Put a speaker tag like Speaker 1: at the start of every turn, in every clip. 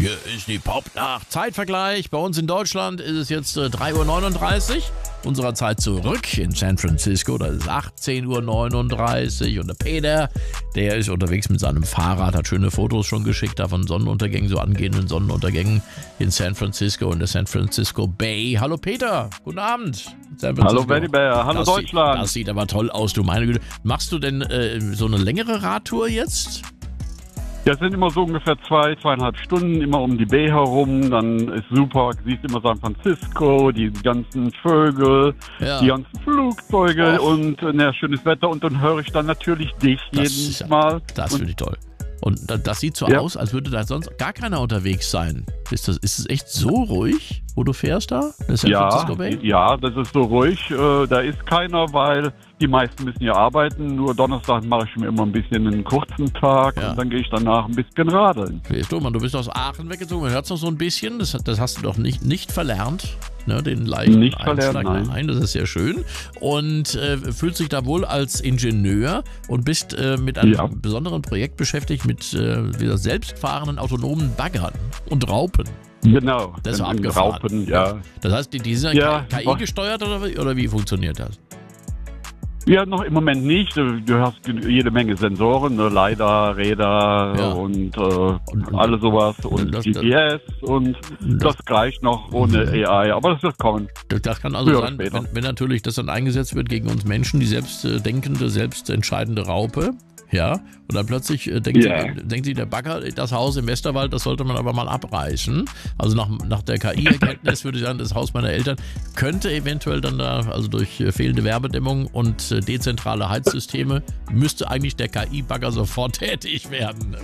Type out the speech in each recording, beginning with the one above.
Speaker 1: Hier ist die Popnacht. Zeitvergleich. Bei uns in Deutschland ist es jetzt 3:39 Uhr unserer Zeit zurück. In San Francisco, da ist 18:39 Uhr. Und der Peter, der ist unterwegs mit seinem Fahrrad, hat schöne Fotos schon geschickt, da von Sonnenuntergängen, so angehenden Sonnenuntergängen in San Francisco und der San Francisco Bay. Hallo Peter, guten Abend.
Speaker 2: Hallo Benny Bär, hallo Deutschland.
Speaker 1: Das sieht aber toll aus, du meine Güte. Machst du denn so eine längere Radtour jetzt?
Speaker 2: Das sind immer so ungefähr 2,5 Stunden, immer um die Bay herum. Dann ist super, du siehst immer San Francisco, die ganzen Vögel, die ganzen Flugzeuge und schönes Wetter. Und dann höre ich dann natürlich dich jedes Mal.
Speaker 1: Das finde ich toll. Und das sieht so aus, als würde da sonst gar keiner unterwegs sein. Ist es echt so ruhig, wo du fährst da?
Speaker 2: Ja, das ist so ruhig. Da ist keiner, weil die meisten müssen ja arbeiten. Nur Donnerstag mache ich mir immer ein bisschen einen kurzen Tag und dann gehe ich danach ein bisschen radeln.
Speaker 1: Du bist aus Aachen weggezogen. Man hört es noch so ein bisschen. Das hast du doch nicht verlernt. Ne, den leichten
Speaker 2: nicht verlernt,
Speaker 1: nein, das ist sehr schön. Und fühlst dich da wohl als Ingenieur und bist mit einem besonderen Projekt beschäftigt mit selbstfahrenden autonomen Baggern und Raupen.
Speaker 2: Genau.
Speaker 1: Das war abgefahren.
Speaker 2: Raupen, ja.
Speaker 1: Das heißt, die sind KI gesteuert oder wie funktioniert das?
Speaker 2: Ja, noch im Moment nicht. Du hast jede Menge Sensoren, LiDAR, Räder und alles sowas und GPS und das reicht noch ohne AI, aber das wird kommen.
Speaker 1: Das kann also sein, wenn natürlich das dann eingesetzt wird gegen uns Menschen, die selbstdenkende, selbstentscheidende Raupe. Ja, und dann plötzlich denkt sich der Bagger, das Haus im Westerwald, das sollte man aber mal abreißen. Also nach der KI-Erkenntnis würde ich sagen, das Haus meiner Eltern könnte eventuell dann da, also durch fehlende Wärmedämmung und dezentrale Heizsysteme, müsste eigentlich der KI-Bagger sofort tätig werden.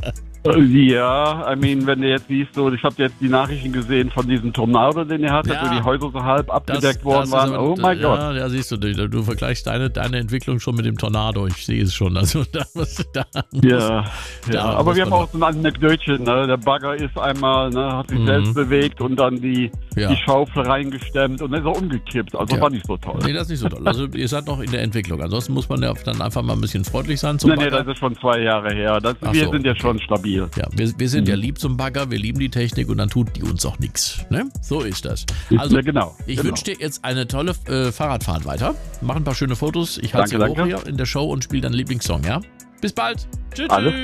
Speaker 2: Ja, wenn du jetzt siehst, ich habe jetzt die Nachrichten gesehen von diesem Tornado, den ihr hattet, wo die Häuser so halb abgedeckt worden waren. Oh mein Gott.
Speaker 1: Ja, siehst du vergleichst deine Entwicklung schon mit dem Tornado. Ich sehe es schon. Also
Speaker 2: aber wir haben auch so ein Anekdötchen. Ne? Der Bagger ist einmal, hat sich selbst bewegt und dann die Schaufel reingestemmt und dann ist er umgekippt. Also das war nicht so toll.
Speaker 1: Nee, das ist nicht so toll. Also ihr seid noch in der Entwicklung. Ansonsten muss man ja dann einfach mal ein bisschen freundlich sein
Speaker 2: zum Bagger. Nee, das ist schon 2 Jahre her. Wir sind ja schon stabil.
Speaker 1: Ja, wir sind ja lieb zum Bagger, wir lieben die Technik und dann tut die uns auch nichts. Ne? So ist das. Also, ich wünsche dir jetzt eine tolle Fahrradfahrt weiter. Mach ein paar schöne Fotos. Ich halte sie hoch hier in der Show und spiele deinen Lieblingssong, ja? Bis bald. Tschüss.